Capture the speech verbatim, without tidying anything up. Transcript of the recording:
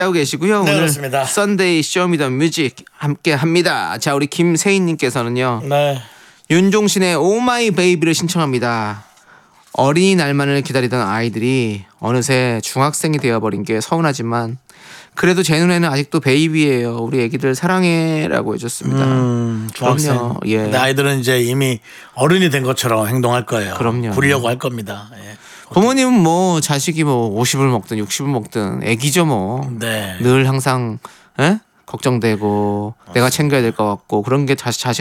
하고 계시고요. 네, 오늘 그렇습니다. 썬데이 쇼미더뮤직 함께 합니다. 자, 우리 김세인님께서는요. 네. 윤종신의 오마이 베이비를 신청합니다. 어린이날만을 기다리던 아이들이 어느새 중학생이 되어버린 게 서운하지만 그래도 제 눈에는 아직도 베이비예요. 우리 애기들 사랑해라고 해줬습니다. 음, 중학생. 그럼요. 예. 근데 아이들은 이제 이미 어른이 된 것처럼 행동할 거예요. 그럼요. 부리려고 할 겁니다. 예. 부모님은 뭐 자식이 뭐 오십을 먹든 육십을 먹든 애기죠 뭐. 네. 늘 항상 에? 걱정되고 내가 챙겨야 될 것 같고 그런 게 자식